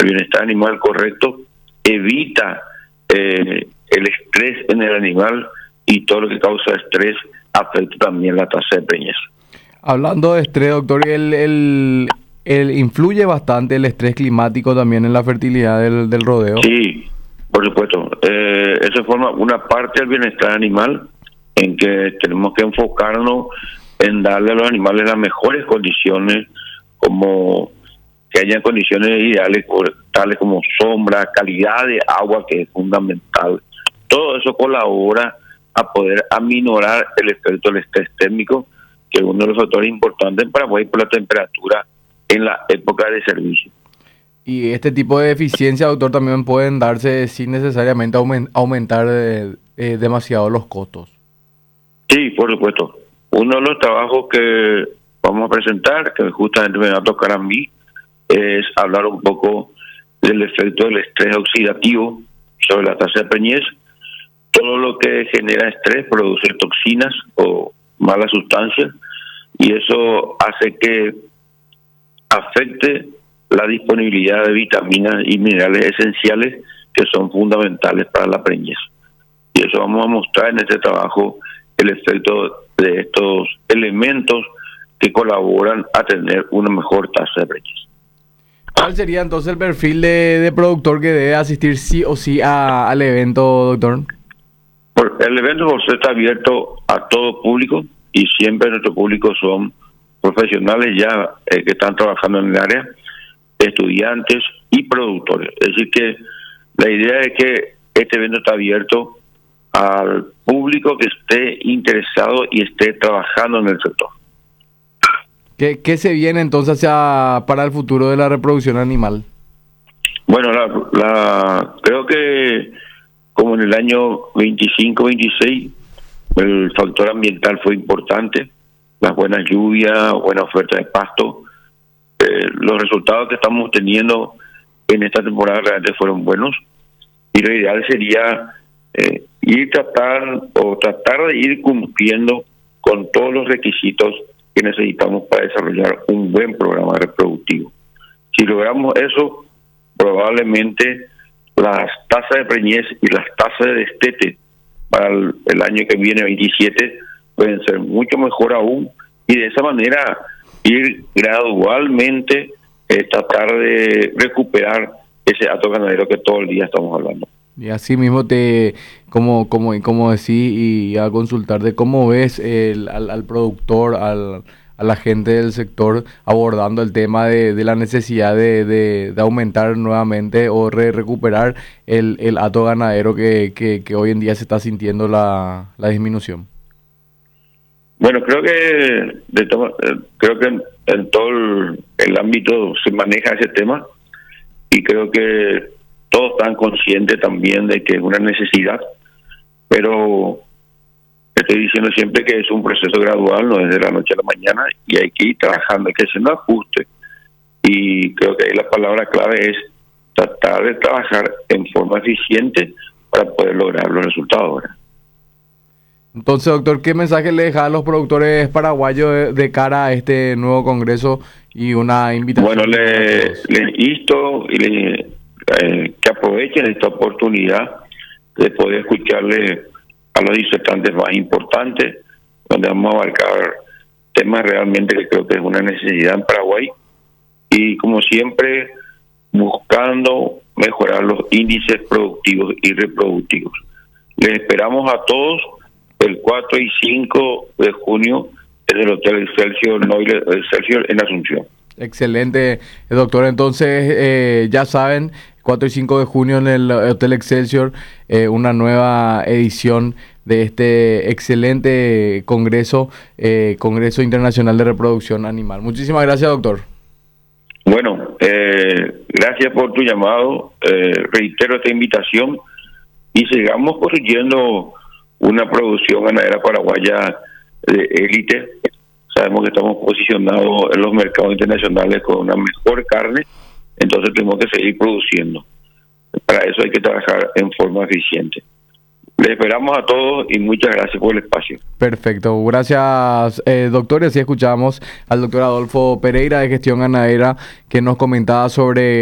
el bienestar animal correcto evita el estrés en el animal, y todo lo que causa estrés afecta también la tasa de preñez. Hablando de estrés, doctor, ¿influye bastante el estrés climático también en la fertilidad del rodeo? Sí, por supuesto. Eso forma una parte del bienestar animal, en que tenemos que enfocarnos en darle a los animales las mejores condiciones, como que hayan condiciones ideales, tales como sombra, calidad de agua, que es fundamental. Todo eso colabora a poder aminorar el efecto del estrés térmico, que es uno de los factores importantes en Paraguay por la temperatura en la época de servicio. Y este tipo de deficiencia, doctor, también pueden darse sin necesariamente aumentar demasiado los costos. Sí, por supuesto. Uno de los trabajos que vamos a presentar, que justamente me va a tocar a mí, es hablar un poco del efecto del estrés oxidativo sobre la tasa de preñez. Todo lo que genera estrés produce toxinas o malas sustancias, y eso hace que afecte la disponibilidad de vitaminas y minerales esenciales que son fundamentales para la preñez. Y eso vamos a mostrar en este trabajo, el efecto de estos elementos que colaboran a tener una mejor tasa de preñez. ¿Cuál sería entonces el perfil de productor que debe asistir sí o sí al evento, doctor? El evento José está abierto a todo público, y siempre nuestro público son profesionales ya que están trabajando en el área, estudiantes y productores. Es decir que la idea es que este evento está abierto al público que esté interesado y esté trabajando en el sector. ¿Qué se viene entonces para el futuro de la reproducción animal? Bueno, creo que como en el año 25-26 el factor ambiental fue importante, las buenas lluvias, buena oferta de pasto. Los resultados que estamos teniendo en esta temporada realmente fueron buenos, y lo ideal sería tratar de ir cumpliendo con todos los requisitos que necesitamos para desarrollar un buen programa reproductivo. Si logramos eso, probablemente las tasas de preñez y las tasas de destete para el año que viene, 27, pueden ser mucho mejor aún, y de esa manera ir gradualmente tratar de recuperar ese hato ganadero que todo el día estamos hablando. Y así mismo como decís, y a consultarte, ¿cómo ves al productor, a la gente del sector abordando el tema de la necesidad de aumentar nuevamente o recuperar el hato ganadero que hoy en día se está sintiendo la disminución? Bueno, creo que en todo el ámbito se maneja ese tema, y creo que todos están conscientes también de que es una necesidad, pero estoy diciendo siempre que es un proceso gradual, no es de la noche a la mañana, y hay que ir trabajando, hay que hacer un ajuste. Y creo que ahí la palabra clave es tratar de trabajar en forma eficiente para poder lograr los resultados ahora. Entonces, doctor, ¿qué mensaje le deja a los productores paraguayos de cara a este nuevo congreso y una invitación? Bueno, les insto y que aprovechen esta oportunidad de poder escucharle a los disertantes más importantes, donde vamos a abarcar temas realmente que creo que es una necesidad en Paraguay, y como siempre buscando mejorar los índices productivos y reproductivos. Les esperamos a todos el 4 y 5 de junio en el Hotel Excelsior en Asunción. Excelente, doctor. Entonces, ya saben, 4 y 5 de junio en el Hotel Excelsior, una nueva edición de este excelente Congreso Internacional de Reproducción Animal. Muchísimas gracias, doctor. Bueno, gracias por tu llamado. Reitero esta invitación, y sigamos construyendo una producción ganadera paraguaya de élite. Sabemos que estamos posicionados en los mercados internacionales con una mejor carne, entonces tenemos que seguir produciendo. Para eso hay que trabajar en forma eficiente. Les esperamos a todos y muchas gracias por el espacio. Perfecto, gracias, doctor. Y así escuchamos al doctor Adolfo Pereira de Gestión Ganadera, que nos comentaba sobre